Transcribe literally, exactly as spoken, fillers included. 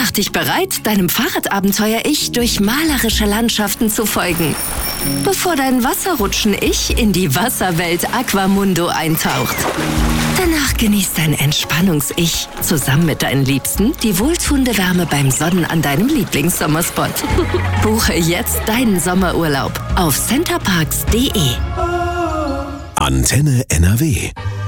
Mach dich bereit, deinem Fahrradabenteuer-Ich durch malerische Landschaften zu folgen, bevor dein Wasserrutschen-Ich in die Wasserwelt Aquamundo eintaucht. Danach genießt dein Entspannungs-Ich zusammen mit deinen Liebsten die wohltuende Wärme beim Sonnen an deinem Lieblingssommerspot. Buche jetzt deinen Sommerurlaub auf centerparks punkt de. Antenne N R W